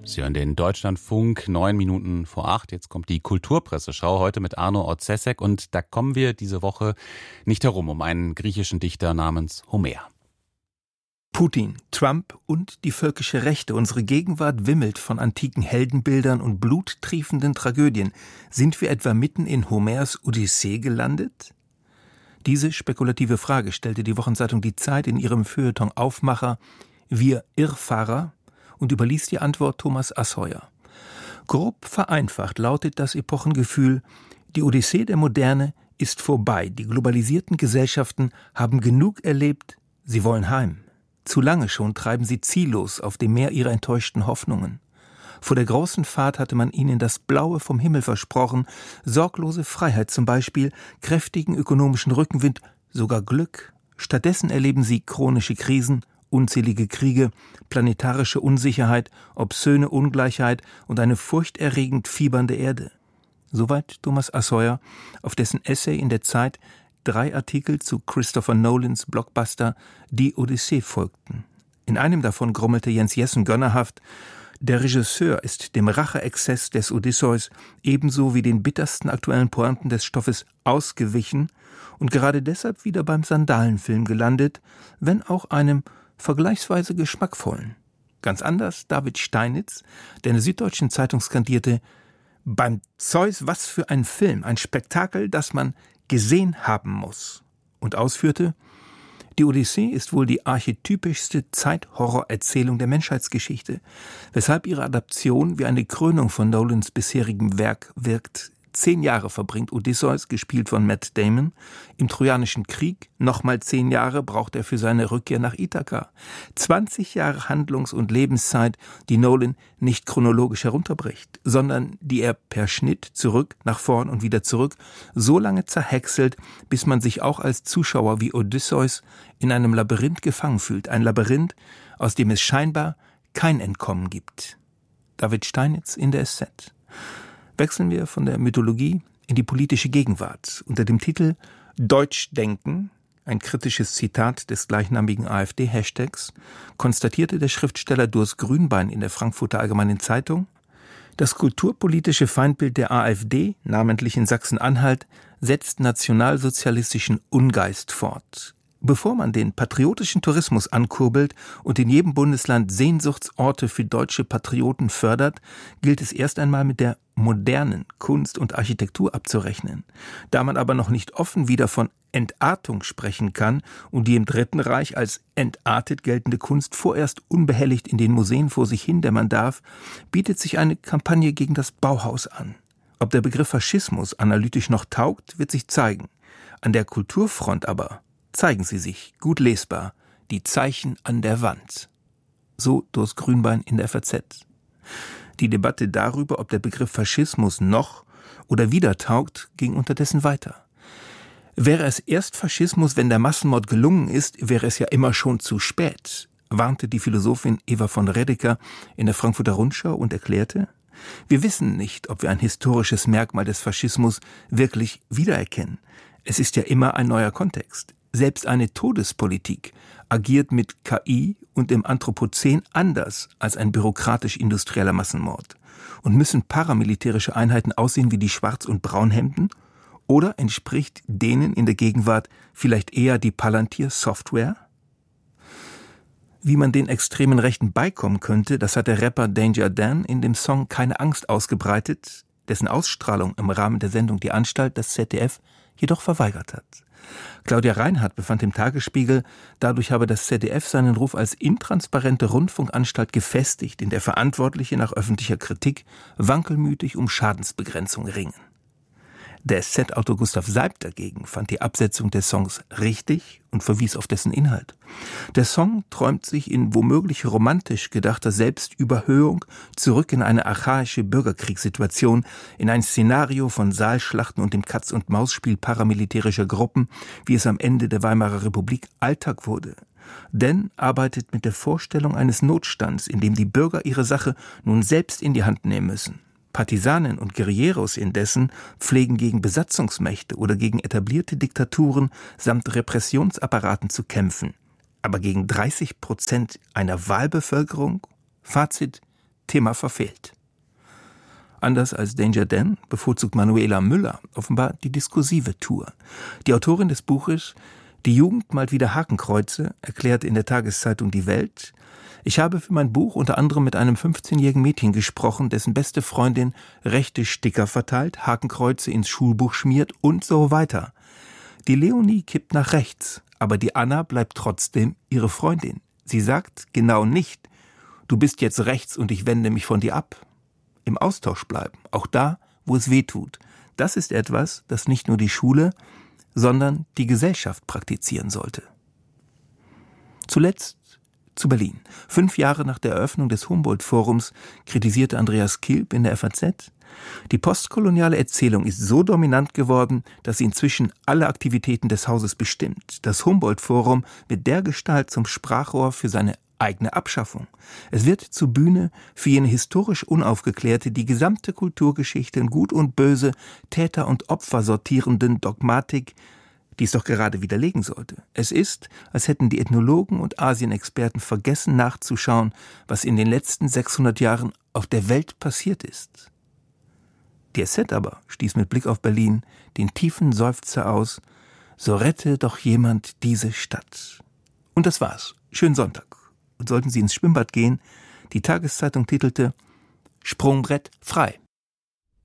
Sie hören den Deutschlandfunk, 7:09. Jetzt kommt die Kulturpresseschau, heute mit Arno Otzesek. Und da kommen wir diese Woche nicht herum um einen griechischen Dichter namens Homer. Putin, Trump und die völkische Rechte. Unsere Gegenwart wimmelt von antiken Heldenbildern und bluttriefenden Tragödien. Sind wir etwa mitten in Homers Odyssee gelandet? Diese spekulative Frage stellte die Wochenzeitung Die Zeit in ihrem Feuilleton Aufmacher Wir Irrfahrer und überließ die Antwort Thomas Asheuer. Grob vereinfacht lautet das Epochengefühl: Die Odyssee der Moderne ist vorbei. Die globalisierten Gesellschaften haben genug erlebt. Sie wollen heim. Zu lange schon treiben sie ziellos auf dem Meer ihrer enttäuschten Hoffnungen. Vor der großen Fahrt hatte man ihnen das Blaue vom Himmel versprochen, sorglose Freiheit zum Beispiel, kräftigen ökonomischen Rückenwind, sogar Glück. Stattdessen erleben sie chronische Krisen, unzählige Kriege, planetarische Unsicherheit, obszöne Ungleichheit und eine furchterregend fiebernde Erde. Soweit Thomas Asheuer, auf dessen Essay in der Zeit 3 Artikel zu Christopher Nolans Blockbuster Die Odyssee folgten. In einem davon grummelte Jens Jessen gönnerhaft: Der Regisseur ist dem Racheexzess des Odysseus ebenso wie den bittersten aktuellen Pointen des Stoffes ausgewichen und gerade deshalb wieder beim Sandalenfilm gelandet, wenn auch einem vergleichsweise geschmackvollen. Ganz anders David Steinitz, der in der Süddeutschen Zeitung skandierte: Beim Zeus, was für ein Film, ein Spektakel, das man gesehen haben muss. Und ausführte: Die Odyssee ist wohl die archetypischste Zeithorrorerzählung der Menschheitsgeschichte, weshalb ihre Adaption wie eine Krönung von Nolans bisherigem Werk wirkt. 10 Jahre verbringt Odysseus, gespielt von Matt Damon, im Trojanischen Krieg. Nochmal 10 Jahre braucht er für seine Rückkehr nach Ithaka. 20 Jahre Handlungs- und Lebenszeit, die Nolan nicht chronologisch herunterbricht, sondern die er per Schnitt zurück, nach vorn und wieder zurück so lange zerhäckselt, bis man sich auch als Zuschauer wie Odysseus in einem Labyrinth gefangen fühlt. Ein Labyrinth, aus dem es scheinbar kein Entkommen gibt. David Steinitz in der SZ. Wechseln wir von der Mythologie in die politische Gegenwart. Unter dem Titel Deutschdenken, ein kritisches Zitat des gleichnamigen AfD-Hashtags, konstatierte der Schriftsteller Durs Grünbein in der Frankfurter Allgemeinen Zeitung: Das kulturpolitische Feindbild der AfD, namentlich in Sachsen-Anhalt, setzt nationalsozialistischen Ungeist fort. Bevor man den patriotischen Tourismus ankurbelt und in jedem Bundesland Sehnsuchtsorte für deutsche Patrioten fördert, gilt es erst einmal mit der modernen Kunst und Architektur abzurechnen. Da man aber noch nicht offen wieder von Entartung sprechen kann und die im Dritten Reich als entartet geltende Kunst vorerst unbehelligt in den Museen vor sich hin dämmern darf, bietet sich eine Kampagne gegen das Bauhaus an. Ob der Begriff Faschismus analytisch noch taugt, wird sich zeigen. An der Kulturfront aber zeigen sie sich, gut lesbar, die Zeichen an der Wand. So Durs Grünbein in der FAZ. Die Debatte darüber, ob der Begriff Faschismus noch oder wieder taugt, ging unterdessen weiter. Wäre es erst Faschismus, wenn der Massenmord gelungen ist, wäre es ja immer schon zu spät, warnte die Philosophin Eva von Redeker in der Frankfurter Rundschau und erklärte: Wir wissen nicht, ob wir ein historisches Merkmal des Faschismus wirklich wiedererkennen. Es ist ja immer ein neuer Kontext. Selbst eine Todespolitik agiert mit KI und im Anthropozän anders als ein bürokratisch-industrieller Massenmord. Und müssen paramilitärische Einheiten aussehen wie die Schwarz- und Braunhemden? Oder entspricht denen in der Gegenwart vielleicht eher die Palantir-Software? Wie man den extremen Rechten beikommen könnte, das hat der Rapper Danger Dan in dem Song Keine Angst ausgebreitet, dessen Ausstrahlung im Rahmen der Sendung Die Anstalt das ZDF jedoch verweigert hat. Claudia Reinhardt befand im Tagesspiegel, dadurch habe das ZDF seinen Ruf als intransparente Rundfunkanstalt gefestigt, in der Verantwortliche nach öffentlicher Kritik wankelmütig um Schadensbegrenzung ringen. Der SZ-Autor Gustav Seibt dagegen fand die Absetzung des Songs richtig und verwies auf dessen Inhalt. Der Song träumt sich in womöglich romantisch gedachter Selbstüberhöhung zurück in eine archaische Bürgerkriegssituation, in ein Szenario von Saalschlachten und dem Katz-und-Maus-Spiel paramilitärischer Gruppen, wie es am Ende der Weimarer Republik Alltag wurde. Denn arbeitet mit der Vorstellung eines Notstands, in dem die Bürger ihre Sache nun selbst in die Hand nehmen müssen. Partisanen und Guerilleros indessen pflegen gegen Besatzungsmächte oder gegen etablierte Diktaturen samt Repressionsapparaten zu kämpfen. Aber gegen 30% einer Wahlbevölkerung? Fazit: Thema verfehlt. Anders als Danger Dan bevorzugt Manuela Müller offenbar die diskursive Tour. Die Autorin des Buches »Die Jugend malt wieder Hakenkreuze« erklärt in der Tageszeitung Die Welt: Ich habe für mein Buch unter anderem mit einem 15-jährigen Mädchen gesprochen, dessen beste Freundin rechte Sticker verteilt, Hakenkreuze ins Schulbuch schmiert und so weiter. Die Leonie kippt nach rechts, aber die Anna bleibt trotzdem ihre Freundin. Sie sagt genau nicht: Du bist jetzt rechts und ich wende mich von dir ab. Im Austausch bleiben, auch da, wo es weh tut. Das ist etwas, das nicht nur die Schule, sondern die Gesellschaft praktizieren sollte. Zuletzt zu Berlin. 5 Jahre nach der Eröffnung des Humboldt-Forums kritisierte Andreas Kilb in der FAZ: Die postkoloniale Erzählung ist so dominant geworden, dass sie inzwischen alle Aktivitäten des Hauses bestimmt. Das Humboldt-Forum wird dergestalt zum Sprachrohr für seine eigene Abschaffung. Es wird zur Bühne für jene historisch Unaufgeklärte, die gesamte Kulturgeschichte in Gut und Böse, Täter und Opfer sortierenden Dogmatik, die es doch gerade widerlegen sollte. Es ist, als hätten die Ethnologen und Asienexperten vergessen nachzuschauen, was in den letzten 600 Jahren auf der Welt passiert ist. Die SZ aber stieß mit Blick auf Berlin den tiefen Seufzer aus: So rette doch jemand diese Stadt. Und das war's. Schönen Sonntag. Und sollten Sie ins Schwimmbad gehen, die Tageszeitung titelte: Sprungbrett frei.